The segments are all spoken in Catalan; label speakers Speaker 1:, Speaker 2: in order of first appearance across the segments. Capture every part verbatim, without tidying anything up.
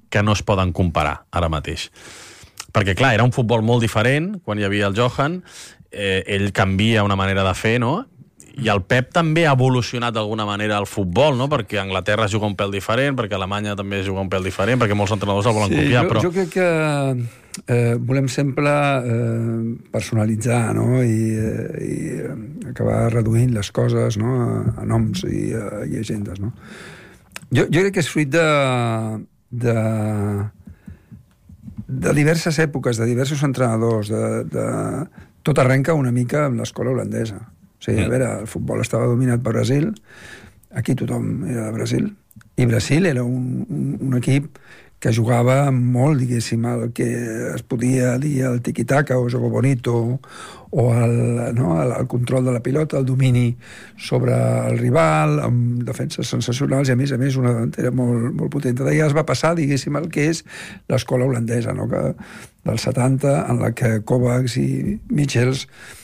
Speaker 1: que no es poden comparar ara mateix. Perquè, clar, era un futbol molt diferent quan hi havia el Johan, eh, ell canvia una manera de fer, no? I el Pep també ha evolucionat d'alguna manera el futbol, no? Perquè a Anglaterra es juga un pèl diferent, perquè a Alemanya també es juga un pèl diferent, perquè molts entrenadors el volen
Speaker 2: sí,
Speaker 1: copiar,
Speaker 2: jo,
Speaker 1: però...
Speaker 2: Jo crec que eh, volem sempre eh, personalitzar, no? I, eh, i eh, acabar reduint les coses, no? a, a noms i a llegendes, no? Jo, jo crec que és fruit de... de de diverses èpoques, de diversos entrenadors, de, de... tot arrenca una mica amb l'escola holandesa. O sigui, a veure, el futbol estava dominat per Brasil, aquí tothom era de Brasil, i Brasil era un, un, un equip que jugava molt, diguéssim, el que es podia dir el tiki-taka o jogo bonito, o el, no, el, el control de la pilota, el domini sobre el rival, amb defenses sensacionals, i a més a més una davantera molt, molt potent. D'allà es va passar, diguéssim, el que és l'escola holandesa, no? Que, dels setanta, en la que Kovacs i Michels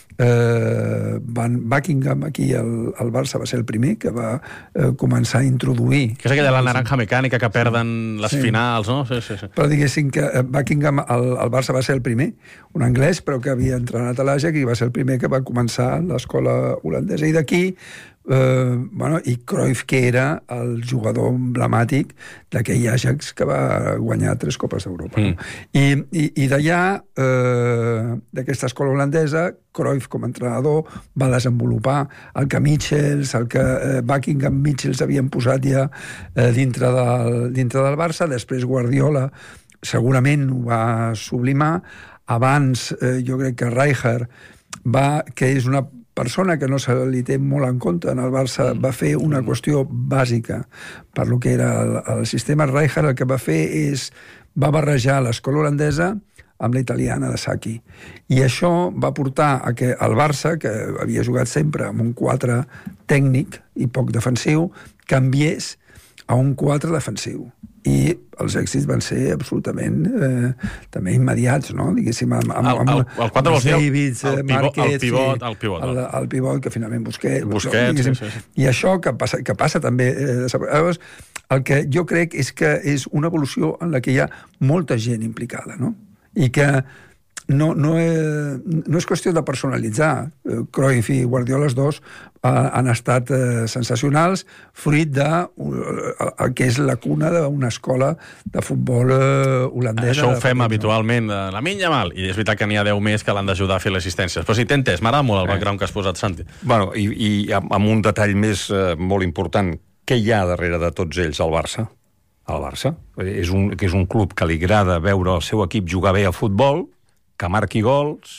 Speaker 2: Eh, Van Buckingham aquí al, al Barça va ser el primer que va eh, començar a introduir,
Speaker 1: que és aquella de la naranja mecànica que perden les
Speaker 2: sí.
Speaker 1: finals, no? Sí, sí, sí.
Speaker 2: Però diguéssim que Buckingham al, al Barça va ser el primer, un anglès però que havia entrenat a l'Ajax i va ser el primer que va començar l'escola holandesa, i d'aquí eh, bueno, i Cruyff, que era el jugador emblemàtic d'aquell Ajax que va guanyar tres Copes d'Europa, mm. no? i, i, i d'allà eh, d'aquesta escola holandesa Cruyff com a entrenador va desenvolupar el que Michels, el que eh, Buckingham, Michels havien posat ja eh, dintre, del, dintre del Barça. Després Guardiola segurament ho va sublimar. Abans eh, jo crec que Rijkaard va, que és una persona que no se li té molt en compte en el Barça, va fer una qüestió bàsica per lo que era el, el sistema. Rijkaard el que va fer és va barrejar l'escola holandesa amb la italiana de Sacchi. I això va portar a que el Barça, que havia jugat sempre amb un quatre tècnic i poc defensiu, canviés a un quatre defensiu. I els èxits van ser absolutament eh, també immediats, no? Diguéssim, amb, amb, amb,
Speaker 1: el, el, el quatre vols dir
Speaker 2: Davids,
Speaker 1: el, pivot,
Speaker 2: Marquets,
Speaker 1: el pivot, el pivot,
Speaker 2: el, el pivot que finalment Busquets,
Speaker 1: Busquets sí, sí, sí.
Speaker 2: I això que passa, que passa també eh, llavors, el que jo crec és que és una evolució en la que hi ha molta gent implicada, no? I que no, no, és, no és qüestió de personalitzar. Cruyff i Guardiola, els dos, eh, han estat eh, sensacionals, fruit de uh, el que és la cuna d'una escola de futbol eh, holandesa.
Speaker 1: Això ho fem
Speaker 2: de
Speaker 1: habitualment, de la minya mal, i és veritat que n'hi ha deu més que l'han d'ajudar a fer les assistències. Però si t'entès, m'agrada molt el background que has posat, Santi.
Speaker 3: Bueno, i, i amb un detall més eh, molt important, què hi ha darrere de tots ells al Barça? Al Barça. És un, que és un club que li agrada veure el seu equip jugar bé a futbol, que marqui gols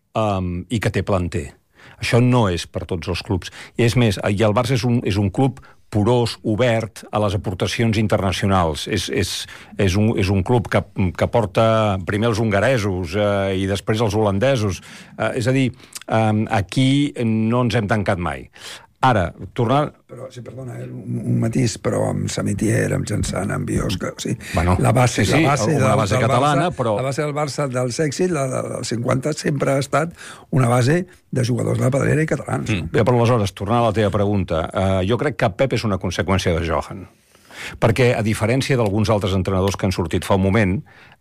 Speaker 3: um, i que té planter. Això no és per tots els clubs. I és més, i el Barça és un, és un club porós, obert a les aportacions internacionals. És, és, és, un, és un club que, que porta primer els hongaresos eh, i després els holandesos. Eh, és a dir, eh, aquí no ens hem tancat mai. Ara, tornar...
Speaker 2: Però, sí, perdona, eh, un, un matís, però amb Samitier, amb Janssan, amb Biosca, o sigui,
Speaker 3: bueno,
Speaker 2: la base,
Speaker 3: sí, sí,
Speaker 2: la base,
Speaker 3: una
Speaker 2: del,
Speaker 3: base
Speaker 2: del
Speaker 3: catalana,
Speaker 2: Barça,
Speaker 3: però...
Speaker 2: la base del Barça dels èxits, la dels cinquanta, sempre ha estat una base de jugadors de la pedrera i catalans.
Speaker 3: Mm. Bé, però aleshores, tornar a la teva pregunta, uh, jo crec que Pep és una conseqüència de Johan. Perquè, a diferència d'alguns altres entrenadors que han sortit fa un moment,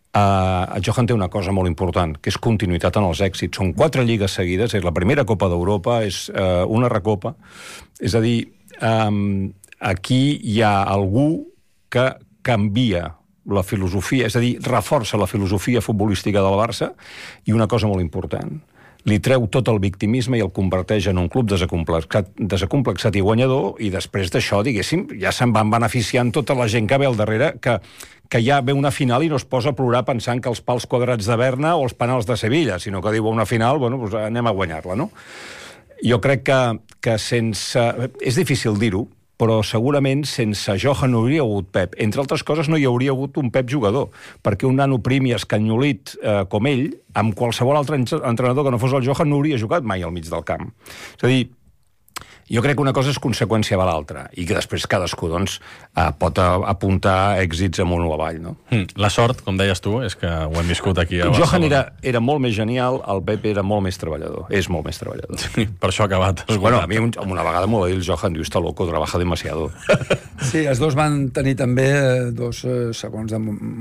Speaker 3: Uh, el Johan té una cosa molt important, que és continuïtat en els èxits. Són quatre lligues seguides, és la primera Copa d'Europa, és uh, una recopa. És a dir, um, aquí hi ha algú que canvia la filosofia, és a dir, reforça la filosofia futbolística del Barça, i una cosa molt important, li treu tot el victimisme i el converteix en un club desacomplexat, desacomplexat i guanyador, i després d'això, diguéssim, ja se'n van beneficiant tota la gent que ve al darrere, que, que ja ve una final i no es posa a plorar pensant que els pals quadrats de Berna o els penals de Sevilla, sinó que diu a una final, bueno, doncs anem a guanyar-la, no? Jo crec que, que sense... És difícil dir-ho, però segurament sense Johan no hauria hagut Pep. Entre altres coses, no hi hauria hagut un Pep jugador, perquè un nano prim i escanyolit eh, com ell, amb qualsevol altre entrenador que no fos el Johan, no hauria jugat mai al mig del camp. És a dir, jo crec que una cosa és conseqüència de l'altra, i que després cadascú doncs, eh, pot apuntar èxits amunt o avall, no?
Speaker 1: Mm, la sort, com deies tu, és que ho hem viscut aquí a Barcelona.
Speaker 3: Johan era, era molt més genial, el Pep era molt més treballador, és molt més treballador.
Speaker 1: Sí, per això ha acabat.
Speaker 3: Bueno, a mi una vegada m'ho va dir el Johan, diu, està loco, trabaja demasiado.
Speaker 2: Sí, els dos van tenir també dos segons de